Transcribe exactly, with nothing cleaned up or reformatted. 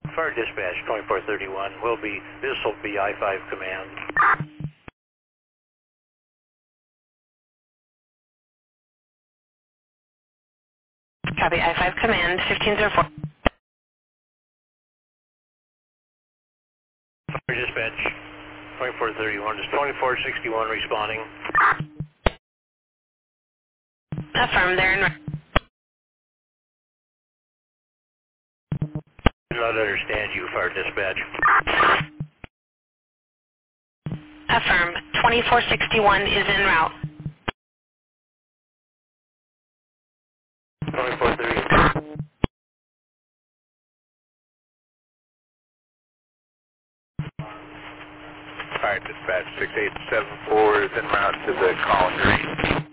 Fire dispatch, twenty-four thirty-one, will be, this will be I five command. Copy, I five command, fifteen oh four. Fire dispatch, twenty-four thirty-one, is twenty-four sixty-one responding? Affirm, there and I do not understand you, fire dispatch. affirm, twenty-four sixty-one is en route. twenty-four thirty-one. Fire dispatch six eight seven four is en route to the Collins Green.